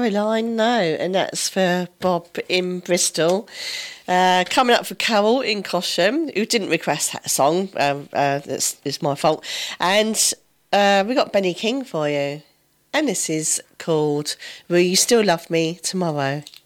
Caroline, no. And that's for Bob in Bristol. Coming up for Carol in Cosham, who didn't request that song. It's my fault. And we got Benny King for you. And this is called Will You Still Love Me Tomorrow?